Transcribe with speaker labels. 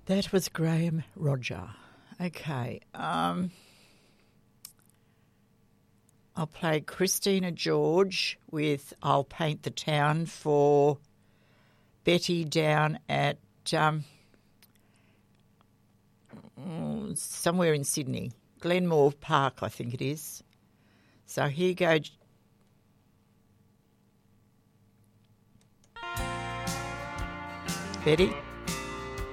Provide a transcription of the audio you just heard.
Speaker 1: That was Graham Roger. Okay. I'll play Christina George with I'll Paint the Town for Betty down at somewhere in Sydney. Glenmore Park, I think it is. So here you go. Betty.